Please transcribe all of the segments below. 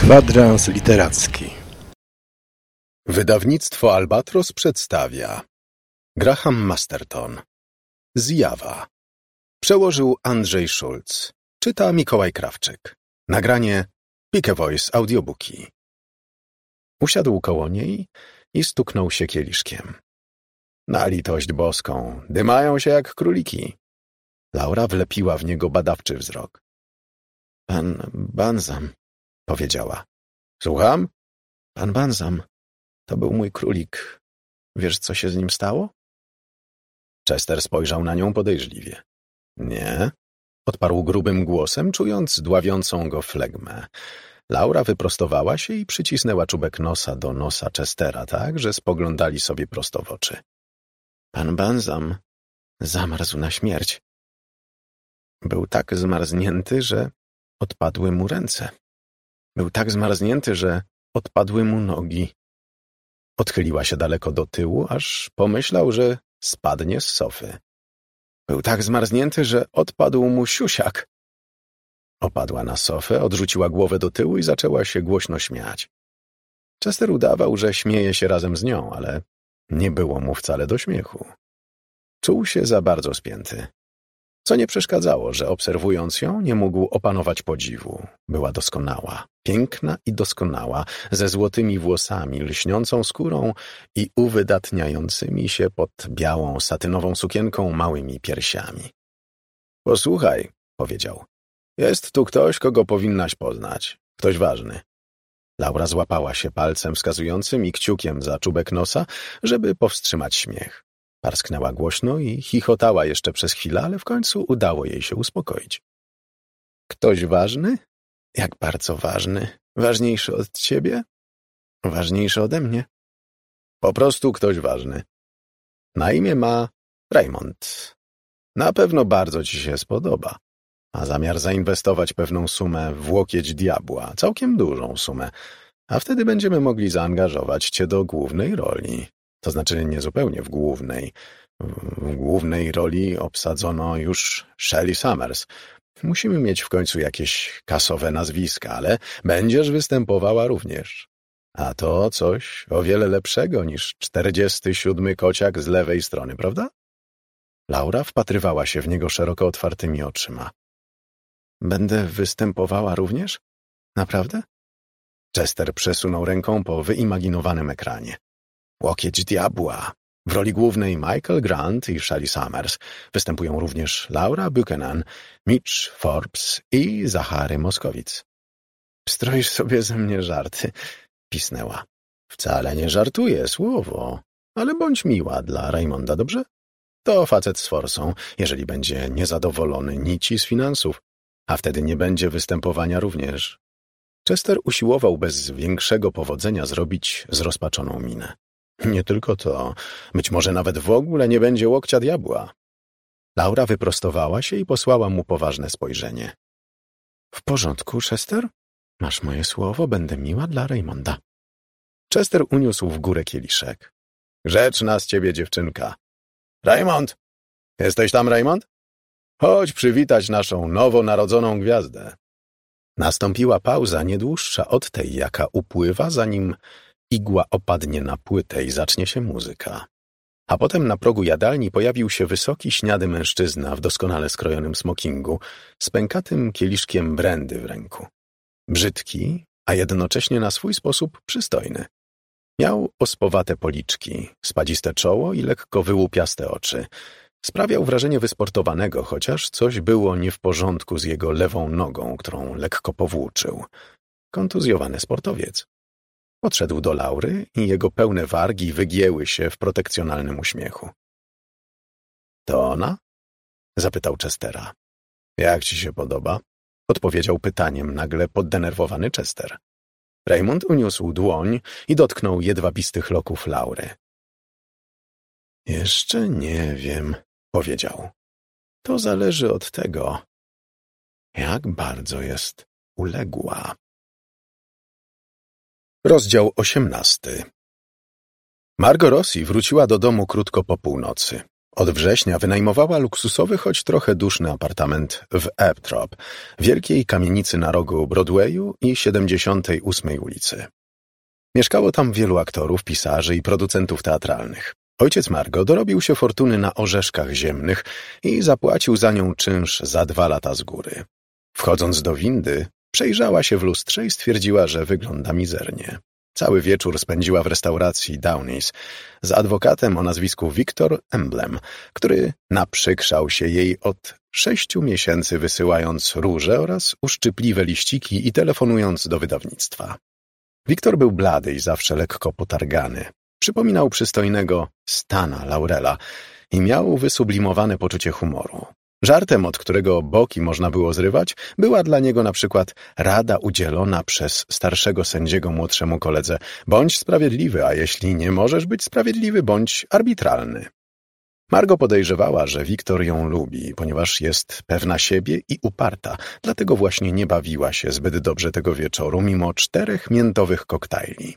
Kwadrans literacki. Wydawnictwo Albatros przedstawia Graham Masterton. Zjawa. Przełożył Andrzej Szulc. Czyta Mikołaj Krawczyk. Nagranie Pike Voice Audiobooki. Usiadł koło niej i stuknął się kieliszkiem. Na litość boską, dymają się jak króliki. Laura wlepiła w niego badawczy wzrok. Pan Banzam, powiedziała. Słucham? Pan Banzam, to był mój królik. Wiesz, co się z nim stało? Chester spojrzał na nią podejrzliwie. Nie, odparł grubym głosem, czując dławiącą go flegmę. Laura wyprostowała się i przycisnęła czubek nosa do nosa Chestera tak, że spoglądali sobie prosto w oczy. Pan Banzam zamarzł na śmierć. Był tak zmarznięty, że odpadły mu ręce. Był tak zmarznięty, że odpadły mu nogi. Odchyliła się daleko do tyłu, aż pomyślał, że spadnie z sofy. Był tak zmarznięty, że odpadł mu siusiak. Opadła na sofę, odrzuciła głowę do tyłu i zaczęła się głośno śmiać. Chester udawał, że śmieje się razem z nią, ale nie było mu wcale do śmiechu. Czuł się za bardzo spięty. Co nie przeszkadzało, że obserwując ją, nie mógł opanować podziwu. Była doskonała, piękna i doskonała, ze złotymi włosami, lśniącą skórą i uwydatniającymi się pod białą, satynową sukienką małymi piersiami. Posłuchaj, powiedział. Jest tu ktoś, kogo powinnaś poznać. Ktoś ważny. Laura złapała się palcem wskazującym i kciukiem za czubek nosa, żeby powstrzymać śmiech. Parsknęła głośno i chichotała jeszcze przez chwilę, ale w końcu udało jej się uspokoić. Ktoś ważny? Jak bardzo ważny? Ważniejszy od ciebie? Ważniejszy ode mnie? Po prostu ktoś ważny. Na imię ma Raymond. Na pewno bardzo ci się spodoba. Ma zamiar zainwestować pewną sumę w łokieć diabła, całkiem dużą sumę, a wtedy będziemy mogli zaangażować cię do głównej roli. To znaczy nie zupełnie w głównej. W głównej roli obsadzono już Shelley Summers. Musimy mieć w końcu jakieś kasowe nazwiska, ale będziesz występowała również. A to coś o wiele lepszego niż 47 kociak z lewej strony, prawda? Laura wpatrywała się w niego szeroko otwartymi oczyma. Będę występowała również? Naprawdę? Chester przesunął ręką po wyimaginowanym ekranie. Łokieć diabła. W roli głównej Michael Grant i Shelley Summers. Występują również Laura Buchanan, Mitch Forbes i Zachary Moskowitz. Stroisz sobie ze mnie żarty, pisnęła. Wcale nie żartuję, słowo. Ale bądź miła dla Raymonda, dobrze? To facet z forsą, jeżeli będzie niezadowolony nici z finansów, a wtedy nie będzie występowania również. Chester usiłował bez większego powodzenia zrobić zrozpaczoną minę. Nie tylko to, być może nawet w ogóle nie będzie łokcia diabła. Laura wyprostowała się i posłała mu poważne spojrzenie. W porządku, Chester? Masz moje słowo, będę miła dla Raymonda. Chester uniósł w górę kieliszek. Grzeczna z ciebie dziewczynka. Raymond! Jesteś tam, Raymond? Chodź przywitać naszą nowonarodzoną gwiazdę. Nastąpiła pauza nie dłuższa od tej, jaka upływa, zanim igła opadnie na płytę i zacznie się muzyka. A potem na progu jadalni pojawił się wysoki, śniady mężczyzna w doskonale skrojonym smokingu z pękatym kieliszkiem brandy w ręku. Brzydki, a jednocześnie na swój sposób przystojny. Miał ospowate policzki, spadziste czoło i lekko wyłupiaste oczy. Sprawiał wrażenie wysportowanego, chociaż coś było nie w porządku z jego lewą nogą, którą lekko powłóczył. Kontuzjowany sportowiec. Podszedł do Laury i jego pełne wargi wygięły się w protekcjonalnym uśmiechu. To ona? Zapytał Chestera. Jak ci się podoba? Odpowiedział pytaniem nagle poddenerwowany Chester. Raymond uniósł dłoń i dotknął jedwabistych loków Laury. Jeszcze nie wiem, powiedział. To zależy od tego, jak bardzo jest uległa. Rozdział 18. Margot Rossi wróciła do domu krótko po północy. Od września wynajmowała luksusowy, choć trochę duszny apartament w Aptrop, wielkiej kamienicy na rogu Broadwayu i 78 ulicy. Mieszkało tam wielu aktorów, pisarzy i producentów teatralnych. Ojciec Margot dorobił się fortuny na orzeszkach ziemnych i zapłacił za nią czynsz za 2 lata z góry. Wchodząc do windy, przejrzała się w lustrze i stwierdziła, że wygląda mizernie. Cały wieczór spędziła w restauracji Downey's z adwokatem o nazwisku Victor Emblem, który naprzykrzał się jej od 6 miesięcy, wysyłając róże oraz uszczypliwe liściki i telefonując do wydawnictwa. Victor był blady i zawsze lekko potargany. Przypominał przystojnego Stana Laurela i miał wysublimowane poczucie humoru. Żartem, od którego boki można było zrywać, była dla niego na przykład rada udzielona przez starszego sędziego młodszemu koledze: bądź sprawiedliwy, a jeśli nie możesz być sprawiedliwy, bądź arbitralny. Margot podejrzewała, że Victor ją lubi, ponieważ jest pewna siebie i uparta, dlatego właśnie nie bawiła się zbyt dobrze tego wieczoru, mimo 4 miętowych koktajli.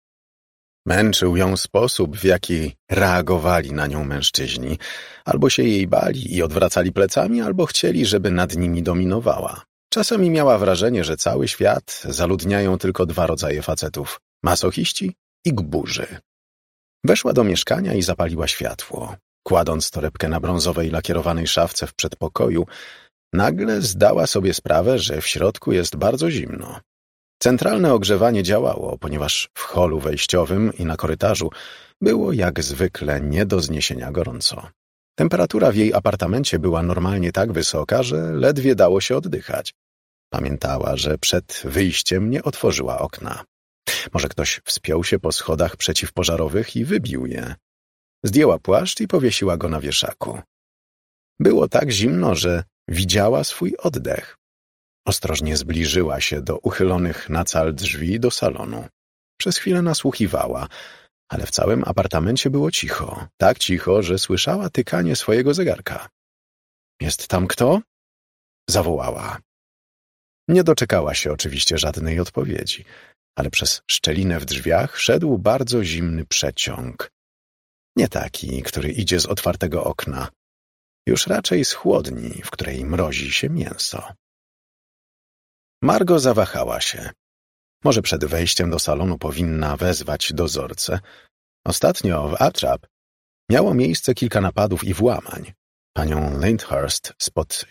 Męczył ją sposób, w jaki reagowali na nią mężczyźni. Albo się jej bali i odwracali plecami, albo chcieli, żeby nad nimi dominowała. Czasami miała wrażenie, że cały świat zaludniają tylko 2 rodzaje facetów – masochiści i gburzy. Weszła do mieszkania i zapaliła światło. Kładąc torebkę na brązowej lakierowanej szafce w przedpokoju, nagle zdała sobie sprawę, że w środku jest bardzo zimno. Centralne ogrzewanie działało, ponieważ w holu wejściowym i na korytarzu było jak zwykle nie do zniesienia gorąco. Temperatura w jej apartamencie była normalnie tak wysoka, że ledwie dało się oddychać. Pamiętała, że przed wyjściem nie otworzyła okna. Może ktoś wspiął się po schodach przeciwpożarowych i wybił je. Zdjęła płaszcz i powiesiła go na wieszaku. Było tak zimno, że widziała swój oddech. Ostrożnie zbliżyła się do uchylonych na cal drzwi do salonu. Przez chwilę nasłuchiwała, ale w całym apartamencie było cicho. Tak cicho, że słyszała tykanie swojego zegarka. „Jest tam kto?” zawołała. Nie doczekała się oczywiście żadnej odpowiedzi, ale przez szczelinę w drzwiach szedł bardzo zimny przeciąg. Nie taki, który idzie z otwartego okna. Już raczej z chłodni, w której mrozi się mięso. Margot zawahała się. Może przed wejściem do salonu powinna wezwać dozorcę. Ostatnio w Aptrap miało miejsce kilka napadów i włamań. Panią Lyndhurst spod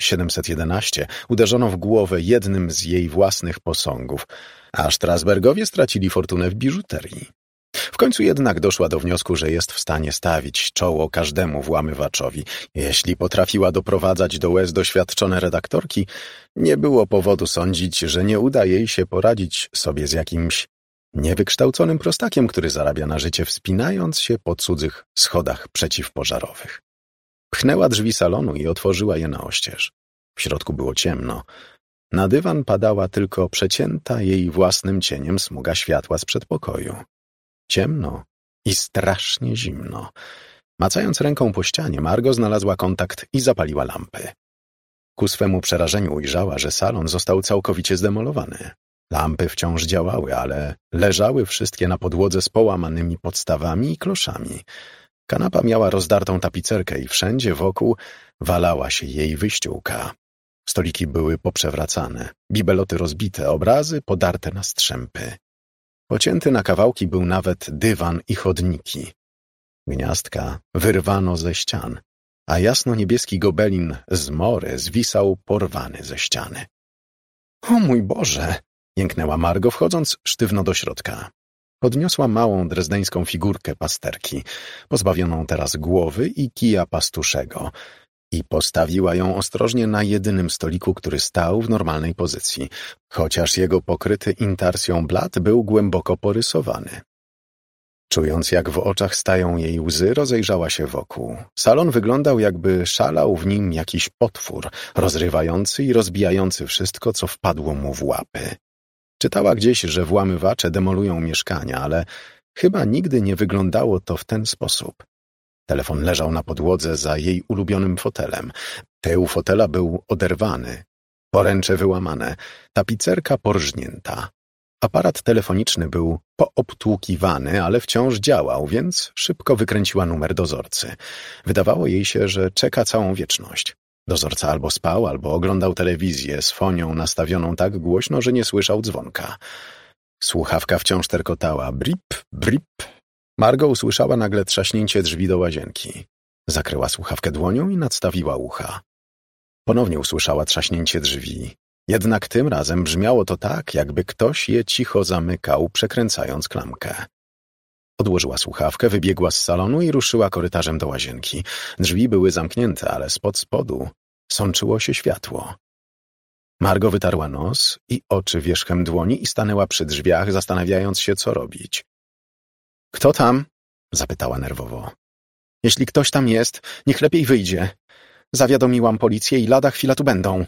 711 uderzono w głowę jednym z jej własnych posągów, a Strasbergowie stracili fortunę w biżuterii. W końcu jednak doszła do wniosku, że jest w stanie stawić czoło każdemu włamywaczowi. Jeśli potrafiła doprowadzać do łez doświadczone redaktorki, nie było powodu sądzić, że nie uda jej się poradzić sobie z jakimś niewykształconym prostakiem, który zarabia na życie wspinając się po cudzych schodach przeciwpożarowych. Pchnęła drzwi salonu i otworzyła je na oścież. W środku było ciemno. Na dywan padała tylko przecięta jej własnym cieniem smuga światła z przedpokoju. Ciemno i strasznie zimno. Macając ręką po ścianie, Margot znalazła kontakt i zapaliła lampy. Ku swemu przerażeniu ujrzała, że salon został całkowicie zdemolowany. Lampy wciąż działały, ale leżały wszystkie na podłodze z połamanymi podstawami i kloszami. Kanapa miała rozdartą tapicerkę i wszędzie wokół walała się jej wyściółka. Stoliki były poprzewracane, bibeloty rozbite, obrazy podarte na strzępy. Pocięty na kawałki był nawet dywan i chodniki. Gniazdka wyrwano ze ścian, a jasno-niebieski gobelin z mory zwisał porwany ze ściany. — O mój Boże! — jęknęła Margot, wchodząc sztywno do środka. Podniosła małą drezdeńską figurkę pasterki, pozbawioną teraz głowy i kija pastuszego, i postawiła ją ostrożnie na jedynym stoliku, który stał w normalnej pozycji, chociaż jego pokryty intarsją blat był głęboko porysowany. Czując, jak w oczach stają jej łzy, rozejrzała się wokół. Salon wyglądał, jakby szalał w nim jakiś potwór, rozrywający i rozbijający wszystko, co wpadło mu w łapy. Czytała gdzieś, że włamywacze demolują mieszkania, ale chyba nigdy nie wyglądało to w ten sposób. Telefon leżał na podłodze za jej ulubionym fotelem. Tył fotela był oderwany, poręcze wyłamane, tapicerka porżnięta, Aparat telefoniczny był poobtłukiwany, ale wciąż działał, więc szybko wykręciła numer dozorcy. Wydawało jej się, że czeka całą wieczność. Dozorca albo spał, albo oglądał telewizję z fonią nastawioną tak głośno, że nie słyszał dzwonka. Słuchawka wciąż terkotała. Brip, brip. Margo usłyszała nagle trzaśnięcie drzwi do łazienki. Zakryła słuchawkę dłonią i nadstawiła ucha. Ponownie usłyszała trzaśnięcie drzwi. Jednak tym razem brzmiało to tak, jakby ktoś je cicho zamykał, przekręcając klamkę. Odłożyła słuchawkę, wybiegła z salonu i ruszyła korytarzem do łazienki. Drzwi były zamknięte, ale spod spodu sączyło się światło. Margo wytarła nos i oczy wierzchem dłoni i stanęła przy drzwiach, zastanawiając się, co robić. — Kto tam? — zapytała nerwowo. — Jeśli ktoś tam jest, niech lepiej wyjdzie. Zawiadomiłam policję i lada chwila tu będą.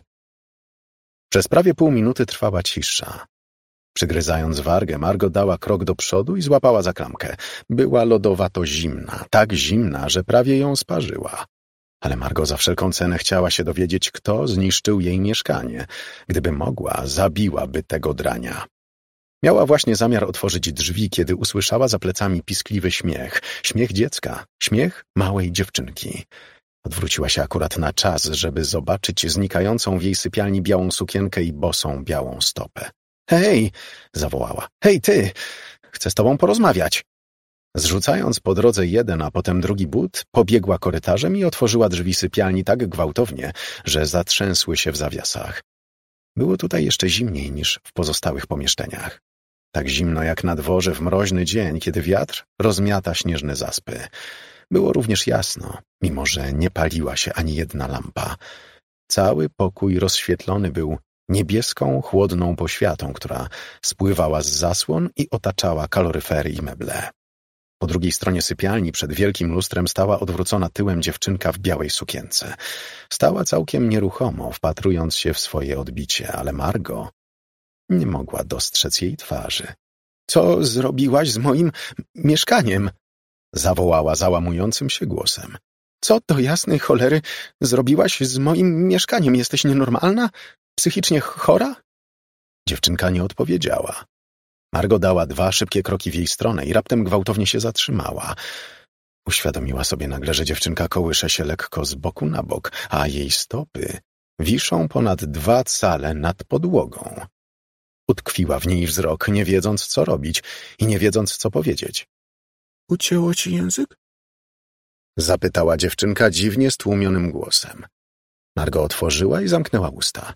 Przez prawie pół minuty trwała cisza. Przygryzając wargę, Margo dała krok do przodu i złapała za klamkę. Była lodowato zimna, tak zimna, że prawie ją sparzyła. Ale Margo za wszelką cenę chciała się dowiedzieć, kto zniszczył jej mieszkanie. Gdyby mogła, zabiłaby tego drania. Miała właśnie zamiar otworzyć drzwi, kiedy usłyszała za plecami piskliwy śmiech. Śmiech dziecka, śmiech małej dziewczynki. Odwróciła się akurat na czas, żeby zobaczyć znikającą w jej sypialni białą sukienkę i bosą białą stopę. — Hej! — zawołała. — Hej, ty! Chcę z tobą porozmawiać. Zrzucając po drodze jeden, a potem drugi but, pobiegła korytarzem i otworzyła drzwi sypialni tak gwałtownie, że zatrzęsły się w zawiasach. Było tutaj jeszcze zimniej niż w pozostałych pomieszczeniach. Tak zimno jak na dworze w mroźny dzień, kiedy wiatr rozmiata śnieżne zaspy. Było również jasno, mimo że nie paliła się ani jedna lampa. Cały pokój rozświetlony był niebieską, chłodną poświatą, która spływała z zasłon i otaczała kaloryfery i meble. Po drugiej stronie sypialni przed wielkim lustrem stała odwrócona tyłem dziewczynka w białej sukience. Stała całkiem nieruchomo, wpatrując się w swoje odbicie, ale Margo nie mogła dostrzec jej twarzy. — Co zrobiłaś z moim mieszkaniem? — zawołała załamującym się głosem. — Co do jasnej cholery zrobiłaś z moim mieszkaniem? Jesteś nienormalna? Psychicznie chora? Dziewczynka nie odpowiedziała. Margo dała 2 szybkie kroki w jej stronę i raptem gwałtownie się zatrzymała. Uświadomiła sobie nagle, że dziewczynka kołysze się lekko z boku na bok, a jej stopy wiszą ponad 2 cale nad podłogą. Utkwiła w niej wzrok, nie wiedząc, co robić i nie wiedząc, co powiedzieć. — Ucięło ci język? — zapytała dziewczynka dziwnie stłumionym głosem. Margo otworzyła i zamknęła usta.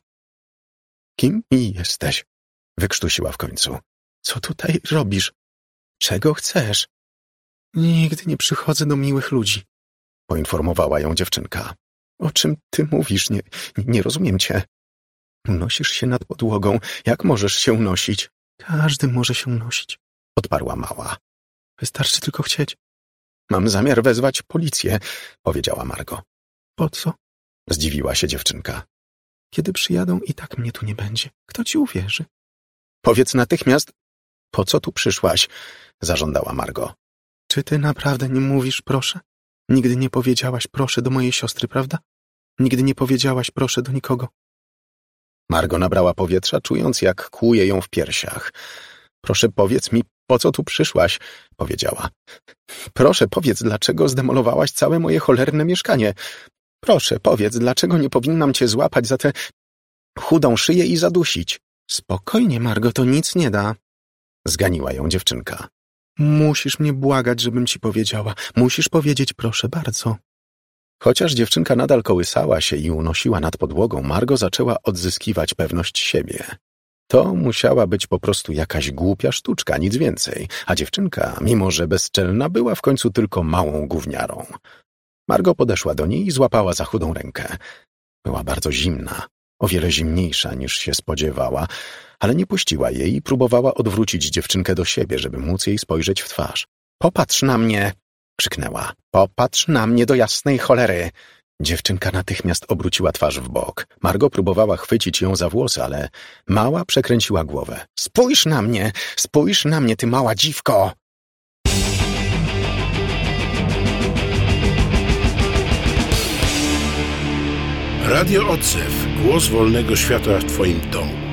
— Kim jesteś? — wykrztusiła w końcu. — Co tutaj robisz? Czego chcesz? — Nigdy nie przychodzę do miłych ludzi — poinformowała ją dziewczynka. — O czym ty mówisz? Nie rozumiem cię. Unosisz się nad podłogą. Jak możesz się unosić? Każdy może się unosić — odparła mała. Wystarczy tylko chcieć. Mam zamiar wezwać policję — powiedziała Margo. Po co? — zdziwiła się dziewczynka. Kiedy przyjadą, i tak mnie tu nie będzie. Kto ci uwierzy? Powiedz natychmiast, po co tu przyszłaś? Zażądała Margo. Czy ty naprawdę nie mówisz proszę? Nigdy nie powiedziałaś proszę do mojej siostry, prawda? Nigdy nie powiedziałaś proszę do nikogo. Margo nabrała powietrza, czując, jak kłuje ją w piersiach. Proszę, powiedz mi, po co tu przyszłaś? Powiedziała. Proszę, powiedz, dlaczego zdemolowałaś całe moje cholerne mieszkanie? Proszę, powiedz, dlaczego nie powinnam cię złapać za tę chudą szyję i zadusić? Spokojnie, Margo, to nic nie da. Zganiła ją dziewczynka. Musisz mnie błagać, żebym ci powiedziała. Musisz powiedzieć, proszę bardzo. Chociaż dziewczynka nadal kołysała się i unosiła nad podłogą, Margo zaczęła odzyskiwać pewność siebie. To musiała być po prostu jakaś głupia sztuczka, nic więcej, a dziewczynka, mimo że bezczelna, była w końcu tylko małą gówniarą. Margo podeszła do niej i złapała za chudą rękę. Była bardzo zimna, o wiele zimniejsza niż się spodziewała, ale nie puściła jej i próbowała odwrócić dziewczynkę do siebie, żeby móc jej spojrzeć w twarz. — Popatrz na mnie! — krzyknęła. — Popatrz na mnie do jasnej cholery! Dziewczynka natychmiast obróciła twarz w bok. Margo próbowała chwycić ją za włosy, ale mała przekręciła głowę. — Spójrz na mnie, ty mała dziwko! Radio Odzew. Głos wolnego świata w twoim domu.